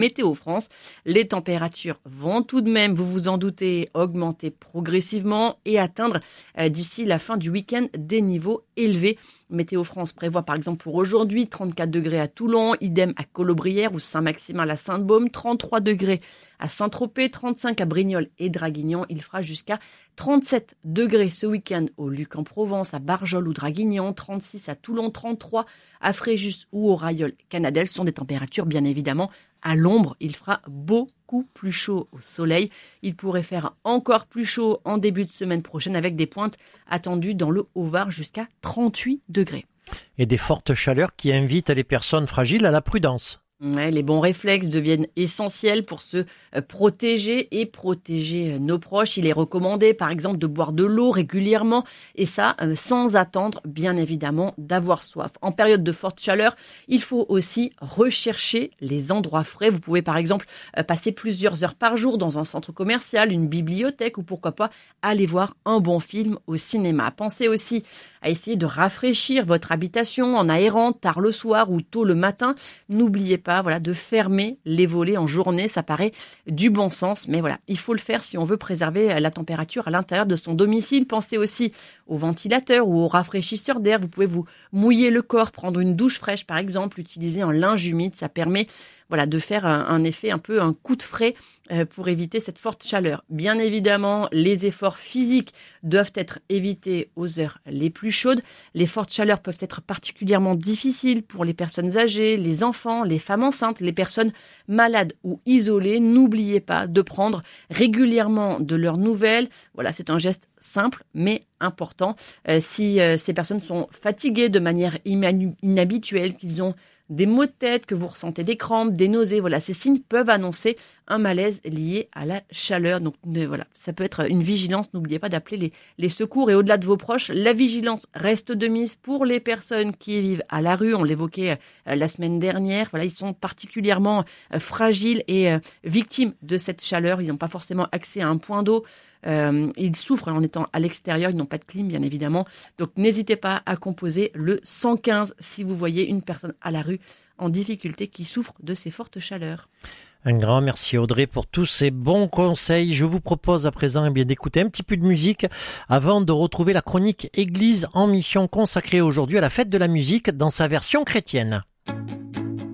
Météo France, les températures vont tout de même, vous vous en doutez, augmenter progressivement et atteindre d'ici la fin du week-end des niveaux élevés. Météo France prévoit par exemple pour aujourd'hui 34 degrés à Toulon, idem à Colobrières ou Saint-Maximin la Sainte-Baume, 33 degrés à Saint-Tropez, 35 à Brignoles et Draguignan. Il fera jusqu'à 37 degrés ce week-end au Luc en Provence, à Barjol ou Draguignan, 36 à Toulon, 33 à Fréjus ou au Rayol Canadel. Ce sont des températures bien évidemment à l'ombre. Il fera beaucoup plus chaud au soleil. Il pourrait faire encore plus chaud en début de semaine prochaine avec des pointes attendues dans le Haut-Var jusqu'à 38 degrés. Et des fortes chaleurs qui invitent les personnes fragiles à la prudence. Ouais, les bons réflexes deviennent essentiels pour se protéger et protéger nos proches. Il est recommandé, par exemple, de boire de l'eau régulièrement et ça, sans attendre, bien évidemment, d'avoir soif. En période de forte chaleur, il faut aussi rechercher les endroits frais. Vous pouvez, par exemple, passer plusieurs heures par jour dans un centre commercial, une bibliothèque ou pourquoi pas aller voir un bon film au cinéma. Pensez aussi à essayer de rafraîchir votre habitation en aérant tard le soir ou tôt le matin. N'oubliez pas de fermer les volets en journée, ça paraît du bon sens, mais voilà, il faut le faire si on veut préserver la température à l'intérieur de son domicile. Pensez aussi au ventilateur ou au rafraîchisseur d'air. Vous pouvez vous mouiller le corps, prendre une douche fraîche par exemple, utiliser un linge humide, ça permet de faire un effet un peu un coup de frais pour éviter cette forte chaleur. Bien évidemment, les efforts physiques doivent être évités aux heures les plus chaudes. Les fortes chaleurs peuvent être particulièrement difficiles pour les personnes âgées, les enfants, les femmes enceintes, les personnes malades ou isolées. N'oubliez pas de prendre régulièrement de leurs nouvelles. Voilà, c'est un geste simple mais important. Si ces personnes sont fatiguées de manière inhabituelle, qu'ils ont des maux de tête, que vous ressentez des crampes, des nausées, ces signes peuvent annoncer un malaise lié à la chaleur. Donc ça peut être une vigilance. N'oubliez pas d'appeler les secours. Et au-delà de vos proches, la vigilance reste de mise pour les personnes qui vivent à la rue. On l'évoquait la semaine dernière. Ils sont particulièrement fragiles et victimes de cette chaleur. Ils n'ont pas forcément accès à un point d'eau. Ils souffrent en étant à l'extérieur, ils n'ont pas de clim bien évidemment. Donc n'hésitez pas à composer le 115 si vous voyez une personne à la rue en difficulté qui souffre de ces fortes chaleurs. Un grand merci Audrey pour tous ces bons conseils. Je vous propose à présent d'écouter un petit peu de musique avant de retrouver la chronique Église en mission consacrée aujourd'hui à la fête de la musique dans sa version chrétienne.